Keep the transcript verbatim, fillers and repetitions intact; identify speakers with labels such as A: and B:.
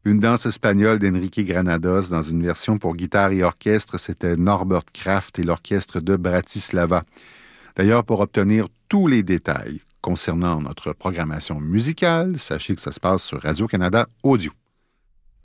A: Une danse espagnole d'Enrique Granados dans une version pour guitare et orchestre, c'était Norbert Kraft et l'orchestre de Bratislava. D'ailleurs, pour obtenir tous les détails concernant notre programmation musicale, sachez que ça se passe sur Radio-Canada Audio.